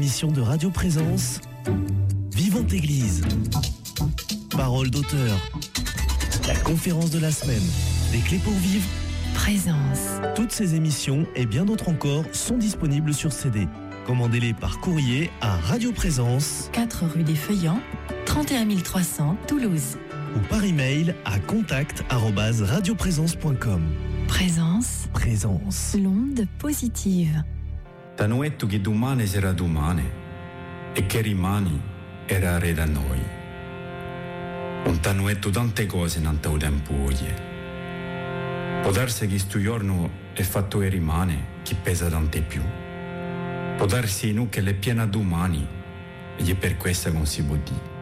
émission de Radio Présence, Vivante Église. Parole d'auteur, la conférence de la semaine, des clés pour vivre, Présence. Toutes ces émissions et bien d'autres encore sont disponibles sur CD. Commandez-les par courrier à Radio Présence, 4 rue des Feuillants, 31 300 Toulouse. ou par email à contact@radioprésence.com. Présence. Présence. L'onde positive. T'hanno detto che domani sarà domani e che rimani era re da noi. Non t'hanno detto tante cose in tanto tempo oggi. Può darsi che sto giorno è fatto e rimane chi pesa tante più. Può darsi che le piena domani e per questo non si può dire.